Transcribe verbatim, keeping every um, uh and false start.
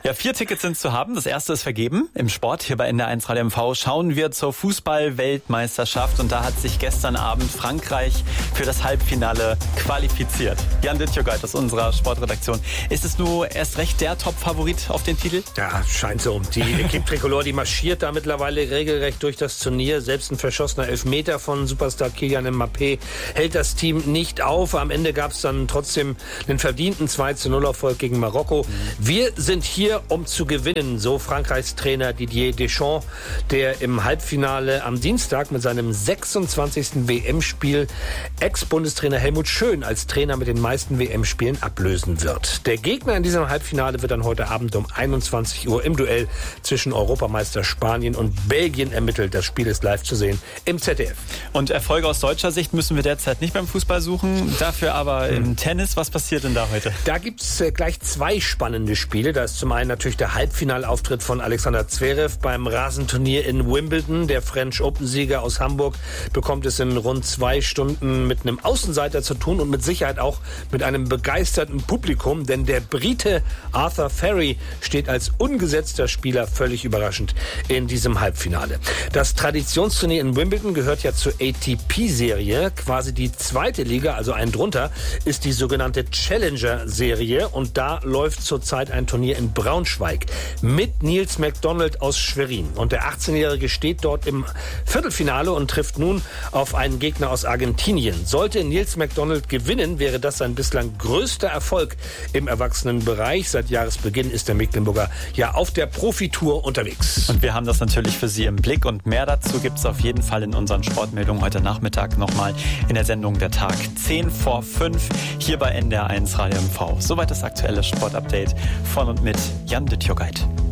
Ja, vier Tickets sind zu haben. Das erste ist vergeben. Im Sport hier bei N D R eins Radio M V schauen wir zur Fußball-Weltmeisterschaft. Und da hat sich gestern Abend Frankreich für das Halbfinale qualifiziert. Jan Dittjogait aus unserer Sportredaktion. Ist es nur erst recht der Top-Favorit auf den Titel? Ja, scheint so. Die Equipe Tricolore, die marschiert da mittlerweile regelrecht durch das Turnier. Selbst ein verschossener Elfmeter von Superstar Kylian Mbappé hält das Team nicht auf. Am Ende gab es dann trotzdem einen verdienten zwei zu null Erfolg gegen Marokko. Wir sind hier, um zu gewinnen, so Frankreichs Trainer Didier Deschamps, der im Halbfinale am Dienstag mit seinem sechsundzwanzigsten W M-Spiel Ex-Bundestrainer Helmut Schön als Trainer mit den meisten W M-Spielen ablösen wird. Der Gegner in diesem Halbfinale wird dann heute Abend um einundzwanzig Uhr im Duell zwischen Europameister Spanien und Belgien ermittelt. Das Spiel ist live zu sehen im Z D F. Und Erfolge aus deutscher Sicht müssen wir derzeit nicht beim Fußball suchen, dafür aber im Tennis. Was passiert denn da heute? Da gibt's äh, gleich zwei spannende Spiele. Da ist zum einen natürlich der Halbfinalauftritt von Alexander Zverev beim Rasenturnier in Wimbledon. Der French Open-Sieger aus Hamburg bekommt es in rund zwei Stunden mit einem Außenseiter zu tun und mit Sicherheit auch mit einem begeisterten Publikum, denn der Brite Arthur Ferry steht als ungesetzter Spieler völlig überraschend in diesem Halbfinale. Das Traditionsturnier in Wimbledon gehört ja zur A T P-Serie. Quasi die zweite Liga, also ein drunter, ist die sogenannte Challenger-Serie und da läuft zurzeit ein Turnier in Braunschweig mit Nils McDonald aus Schwerin. Und der achtzehnjährige steht dort im Viertelfinale und trifft nun auf einen Gegner aus Argentinien. Sollte Nils McDonald gewinnen, wäre das sein bislang größter Erfolg im Erwachsenenbereich. Seit Jahresbeginn ist der Mecklenburger ja auf der Profitour unterwegs. Und wir haben das natürlich für Sie im Blick und mehr dazu gibt es auf jeden Fall in unseren Sportmeldungen heute Nachmittag nochmal in der Sendung Der Tag. zehn vor fünf hier bei N D R eins Radio M V. Soweit das aktuelle Sportupdate von und mit Jan Dittjogait.